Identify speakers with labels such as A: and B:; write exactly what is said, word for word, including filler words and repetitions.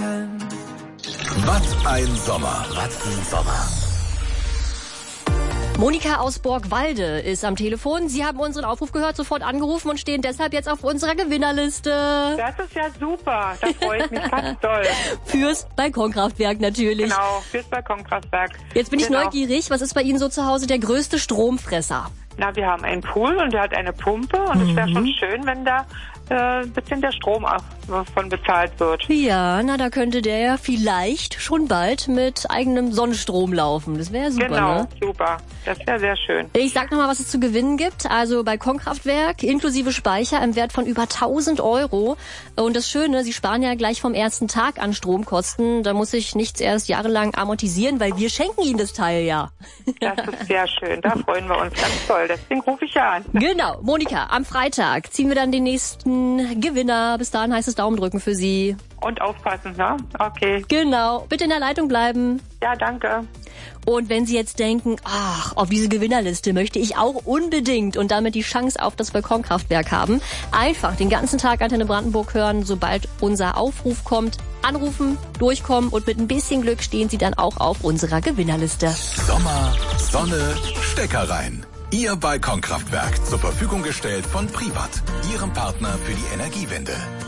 A: kann.
B: Was ein Sommer. Was ein Sommer.
C: Monika aus Borgwalde ist am Telefon. Sie haben unseren Aufruf gehört, sofort angerufen und stehen deshalb jetzt auf unserer Gewinnerliste.
D: Das ist ja super. Da freue ich mich ganz doll.
C: Fürs Balkonkraftwerk natürlich.
D: Genau, fürs Balkonkraftwerk.
C: Jetzt bin ich
D: genau.
C: neugierig. Was ist bei Ihnen so zu Hause der größte Stromfresser?
D: Na, wir haben einen Pool und der hat eine Pumpe und es wäre schon schön, wenn da äh, ein bisschen der Strom auch von bezahlt wird.
C: Ja, na, da könnte der ja vielleicht schon bald mit eigenem Sonnenstrom laufen. Das wäre super,
D: Genau,
C: ne?
D: super. Das wäre sehr schön.
C: Ich sag nochmal, was es zu gewinnen gibt. Also Balkonkraftwerk inklusive Speicher im Wert von über tausend Euro. Und das Schöne, Sie sparen ja gleich vom ersten Tag an Stromkosten. Da muss ich nichts erst jahrelang amortisieren, weil wir schenken Ihnen das Teil ja.
D: Das ist sehr schön. Da freuen wir uns ganz toll. Deswegen rufe ich ja an.
C: Genau. Monika, am Freitag ziehen wir dann den nächsten Gewinner. Bis dahin heißt es Daumen drücken für Sie.
D: Und aufpassen, ne? Okay.
C: Genau. Bitte in der Leitung bleiben.
D: Ja, danke.
C: Und wenn Sie jetzt denken, ach, auf diese Gewinnerliste möchte ich auch unbedingt und damit die Chance auf das Balkonkraftwerk haben, einfach den ganzen Tag Antenne Brandenburg hören, sobald unser Aufruf kommt, anrufen, durchkommen und mit ein bisschen Glück stehen Sie dann auch auf unserer Gewinnerliste.
B: Sommer, Sonne, Stecker rein. Ihr Balkonkraftwerk zur Verfügung gestellt von Privat, Ihrem Partner für die Energiewende.